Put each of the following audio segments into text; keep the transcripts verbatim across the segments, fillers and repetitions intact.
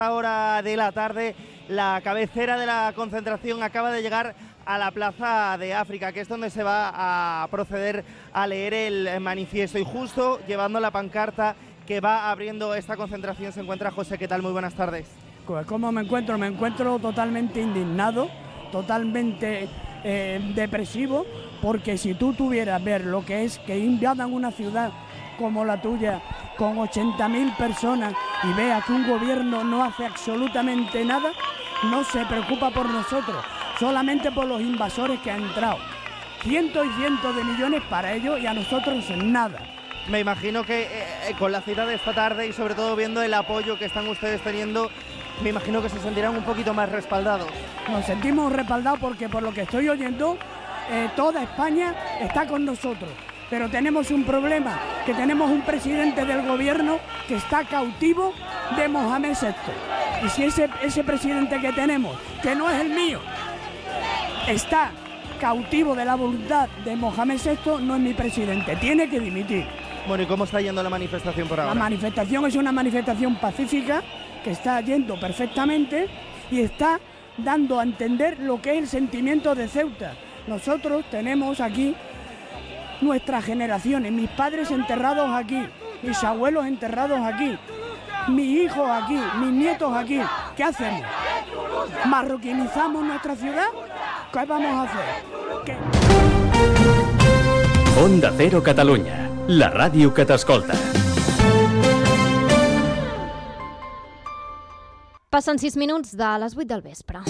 Hora de la tarde, la cabecera de la concentración acaba de llegar a la Plaza de África, que es donde se va a proceder a leer el manifiesto, y justo llevando la pancarta que va abriendo esta concentración se encuentra José. ¿Qué tal? Muy buenas tardes. ¿Cómo me encuentro? Me encuentro totalmente indignado, totalmente eh, depresivo, porque si tú tuvieras ver lo que es que invadan una ciudad como la tuya, con ochenta mil personas, y vea que un gobierno no hace absolutamente nada, no se preocupa por nosotros, solamente por los invasores que han entrado. Cientos y cientos de millones para ellos y a nosotros nada. Me imagino que eh, con la cita de esta tarde y sobre todo viendo el apoyo que están ustedes teniendo, me imagino que se sentirán un poquito más respaldados. Nos sentimos respaldados porque, por lo que estoy oyendo, eh, toda España está con nosotros. Pero tenemos un problema, que tenemos un presidente del gobierno que está cautivo de Mohamed sexto. Y si ese, ese presidente que tenemos, que no es el mío, está cautivo de la voluntad de Mohamed sexto, no es mi presidente, tiene que dimitir. Bueno, ¿y cómo está yendo la manifestación por ahora? La manifestación es una manifestación pacífica que está yendo perfectamente y está dando a entender lo que es el sentimiento de Ceuta. Nosotros tenemos aquí nuestras generaciones, mis padres enterrados aquí, mis abuelos enterrados aquí, mis hijos aquí, mis nietos aquí. ¿Qué hacemos? ¿Marroquinizamos nuestra ciudad? ¿Qué vamos a hacer? ¿Qué? Onda Cero Catalunya, la ràdio que t'escolta. Passen sis minuts de les vuit del vespre.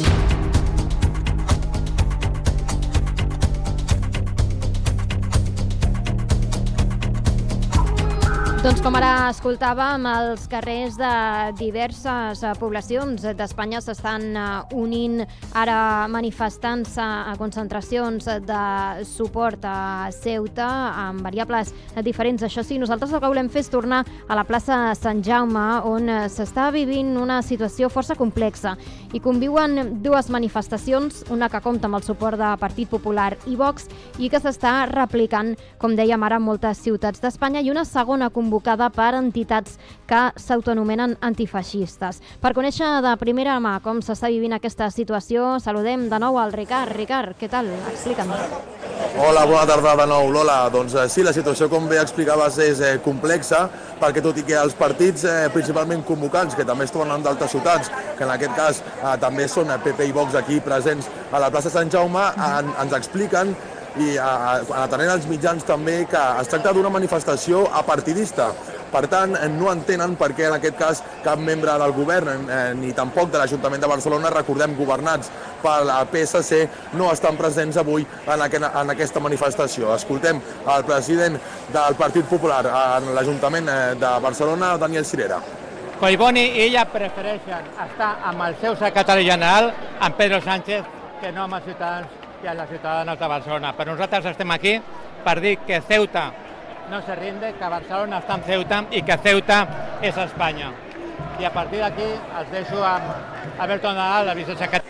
Doncs com ara escoltàvem, els carrers de diverses poblacions d'Espanya s'estan unint ara manifestant-se a concentracions de suport a Ceuta amb variables diferents. Això sí, nosaltres el que volem fer és tornar a la plaça Sant Jaume, on s'està vivint una situació força complexa i conviuen dues manifestacions, una que compta amb el suport de Partit Popular i Vox i que s'està replicant, com dèiem ara, en moltes ciutats d'Espanya, i una segona convocada per entitats que s'autoanomenen antifeixistes. Per conèixer de primera mà com s'està vivint aquesta situació, saludem de nou al Ricard. Ricard, què tal? Explica'm. Hola, bona tarda de nou, Lola. Doncs eh, sí, la situació, com bé explicaves, és eh, complexa, perquè tot i que els partits eh, principalment convocants, que també es tornen d'altres ciutats, que en aquest cas eh, també són P P i Vox aquí presents a la plaça Sant Jaume, en, ens expliquen i atenent als mitjans també que es tracta d'una manifestació apartidista. Per tant, no entenen per què en aquest cas cap membre del govern eh, ni tampoc de l'Ajuntament de Barcelona, recordem, governats per la P S C, no estan presents avui en, aquest, en aquesta manifestació. Escoltem el president del Partit Popular en l'Ajuntament de Barcelona, Daniel Sirera. Collboni i ella prefereixen estar amb el seu secretari general, amb Pedro Sánchez, que no amb els ciutadans i a les ciutadanes de Barcelona. Però nosaltres estem aquí per dir que Ceuta no se rinde, que Barcelona està en Ceuta i que Ceuta és Espanya. I a partir d'aquí els deixo amb Alberto Nadal, la vicesecretària.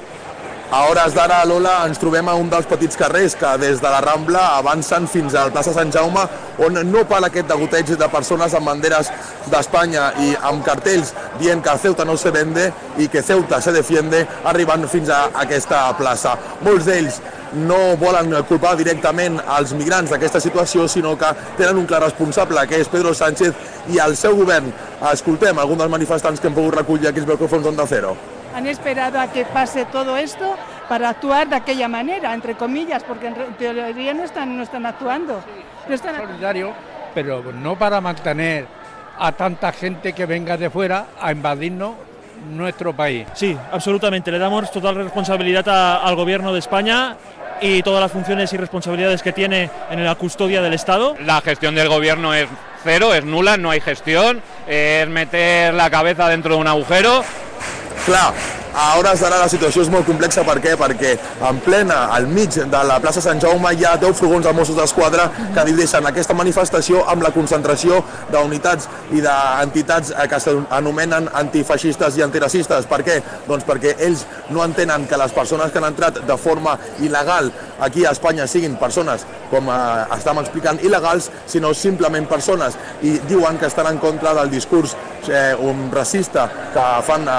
A hores d'ara, Lola, ens trobem a un dels petits carrers que des de la Rambla avancen fins a la plaça Sant Jaume, on no para aquest degoteig de persones amb banderes d'Espanya i amb cartells dient que Ceuta no se vende i que Ceuta se defiende, arribant fins a aquesta plaça. Molts d'ells no volen culpar directament als migrants d'aquesta situació, sinó que tenen un clar responsable, que és Pedro Sánchez i el seu govern. Escoltem alguns dels manifestants que hem pogut recollir aquí als micròfons d'Onda Cero. Han esperado a que pase todo esto para actuar de aquella manera, entre comillas, porque en teoría no están, no están actuando. No están solidario, pero no para mantener a tanta gente que venga de fuera a invadirnos nuestro país. Sí, absolutamente. Le damos total responsabilidad a, al Gobierno de España y todas las funciones y responsabilidades que tiene en la custodia del Estado. La gestión del Gobierno es cero, es nula, no hay gestión, es meter la cabeza dentro de un agujero. Clar, A hores d'ara la situació és molt complexa, per què? Perquè en plena, al mig de la plaça Sant Jaume, hi ha deu furgons de Mossos d'Esquadra que divideixen aquesta manifestació amb la concentració d'unitats i d'entitats que s'anomenen antifeixistes i antiracistes. Per què? Doncs perquè ells no entenen que les persones que han entrat de forma il·legal aquí a Espanya siguin persones, com eh, estàvem explicant, il·legals, sinó simplement persones, i diuen que estan en contra del discurs eh, un racista que fan